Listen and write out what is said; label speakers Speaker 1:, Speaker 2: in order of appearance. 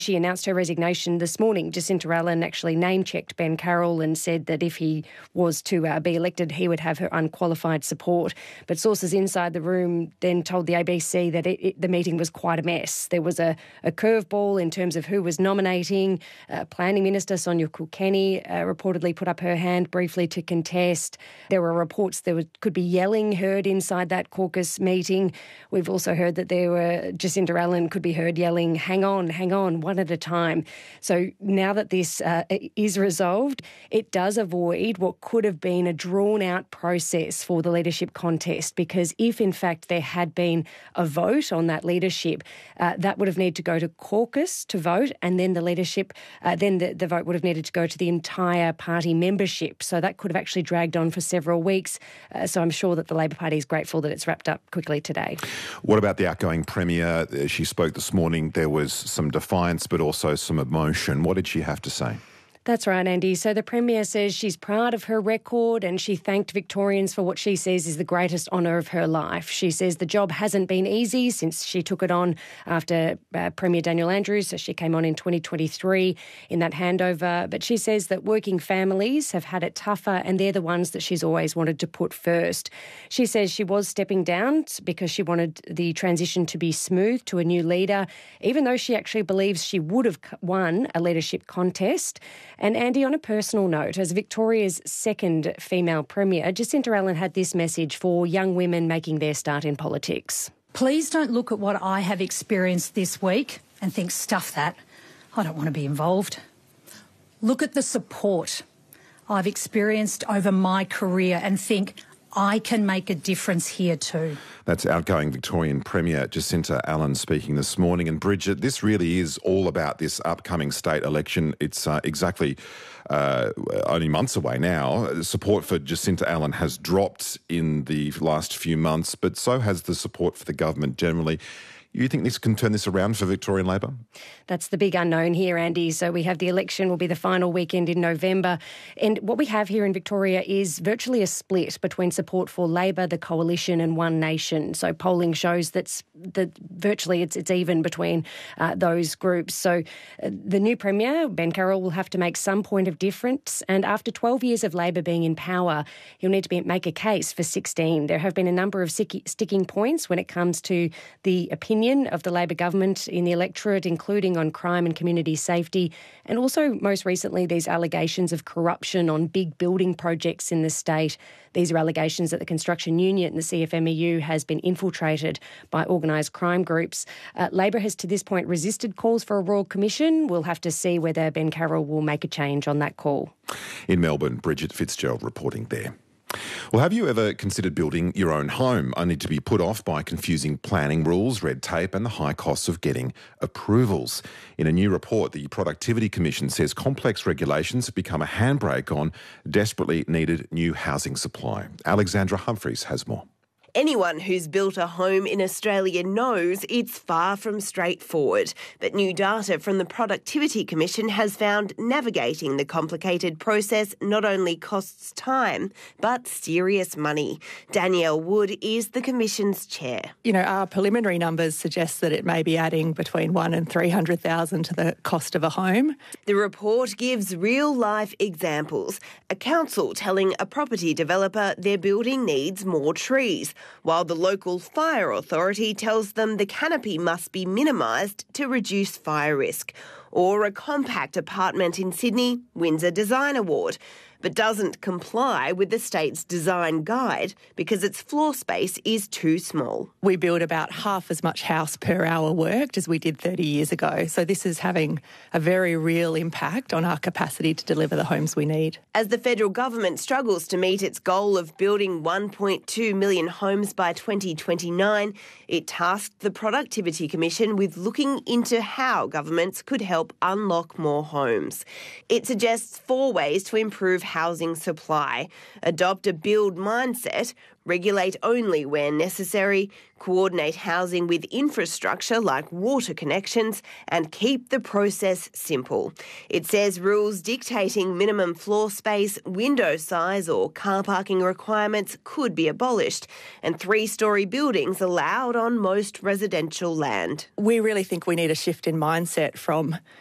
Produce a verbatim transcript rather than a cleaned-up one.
Speaker 1: She announced her resignation this morning. Jacinta Allan actually name-checked Ben Carroll and said that if he was to uh, be elected, he would have her unqualified support. But sources inside the room then told the A B C that it, it, the meeting was quite a mess. There was a, a curveball in terms of who was nominating. Uh, Planning Minister Sonia Kilkenny uh, reportedly put up her hand briefly to contest. There were reports there was, could be yelling heard inside that caucus meeting. We've also heard that there were Jacinta Allan could be heard yelling, hang on, hang on, one at a time. So now that this uh, is resolved, it does avoid what could have been a drawn-out process for the leadership contest, because if, in fact, there had been a vote on that leadership, uh, that would have needed to go to caucus to vote, and then the leadership, uh, then the, the vote would have needed to go to the entire party membership. So that could have actually dragged on for several weeks. Uh, so I'm sure that the Labor Party is grateful that it's wrapped up quickly today.
Speaker 2: What about the outgoing Premier? She spoke this morning. There was some defiance but also some emotion. What did she have to say?
Speaker 1: That's right, Andy. So the Premier says she's proud of her record and she thanked Victorians for what she says is the greatest honour of her life. She says the job hasn't been easy since she took it on after uh, Premier Daniel Andrews. So she came on in twenty twenty-three in that handover. But she says that working families have had it tougher and they're the ones that she's always wanted to put first. She says she was stepping down because she wanted the transition to be smooth to a new leader, even though she actually believes she would have won a leadership contest. And Andy, on a personal note, as Victoria's second female Premier, Jacinta Allan had this message for young women making their start in politics.
Speaker 3: Please don't look at what I have experienced this week and think, stuff that, I don't want to be involved. Look at the support I've experienced over my career and think, I can make a difference here too.
Speaker 2: That's outgoing Victorian Premier Jacinta Allan speaking this morning. And Bridget, this really is all about this upcoming state election. It's uh, exactly uh, only months away now. Support for Jacinta Allan has dropped in the last few months, but so has the support for the government generally. You think this can turn this around for Victorian Labor?
Speaker 1: That's the big unknown here, Andy. So we have the election will be the final weekend in November. And what we have here in Victoria is virtually a split between support for Labor, the Coalition and One Nation. So polling shows that's that virtually it's, it's even between uh, those groups. So uh, the new Premier, Ben Carroll, will have to make some point of difference. And after twelve years of Labor being in power, he'll need to be, make a case for sixteen. There have been a number of sticky, sticking points when it comes to the opinion of the Labor government in the electorate, including on crime and community safety, and also most recently these allegations of corruption on big building projects in the state. These are allegations that the construction union and the C F M E U has been infiltrated by organised crime groups. Uh, Labor has to this point resisted calls for a Royal Commission. We'll have to see whether Ben Carroll will make a change on that call.
Speaker 2: In Melbourne, Bridget Fitzgerald reporting there. Well, have you ever considered building your own home, only to be put off by confusing planning rules, red tape and the high costs of getting approvals? In a new report, the Productivity Commission says complex regulations have become a handbrake on desperately needed new housing supply. Alexandra Humphreys has more.
Speaker 4: Anyone who's built a home in Australia knows it's far from straightforward. But new data from the Productivity Commission has found navigating the complicated process not only costs time, but serious money. Danielle Wood is the Commission's chair.
Speaker 5: You know, our preliminary numbers suggest that it may be adding between one and three hundred thousand to the cost of a home.
Speaker 4: The report gives real-life examples. A council telling a property developer their building needs more trees, while the local fire authority tells them the canopy must be minimised to reduce fire risk. Or a compact apartment in Sydney wins a Design Award, but doesn't comply with the state's design guide because its floor space is too small.
Speaker 5: We build about half as much house per hour worked as we did thirty years ago. So this is having a very real impact on our capacity to deliver the homes we need.
Speaker 4: As the federal government struggles to meet its goal of building one point two million homes by twenty twenty-nine, it tasked the Productivity Commission with looking into how governments could help unlock more homes. It suggests four ways to improve housing supply: adopt a build mindset, regulate only where necessary, coordinate housing with infrastructure like water connections, and keep the process simple. It says rules dictating minimum floor space, window size or car parking requirements could be abolished, and three-storey buildings allowed on most residential land.
Speaker 5: We really think we need a shift in mindset from